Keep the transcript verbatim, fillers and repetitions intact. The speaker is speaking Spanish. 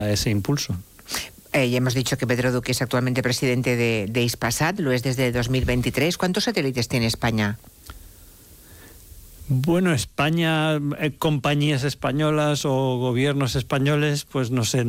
ese impulso. Eh, ya hemos dicho que Pedro Duque es actualmente presidente de, de Hispasat, lo es desde dos mil veintitrés. ¿Cuántos satélites tiene España? Bueno, España, eh, compañías españolas o gobiernos españoles, pues no sé,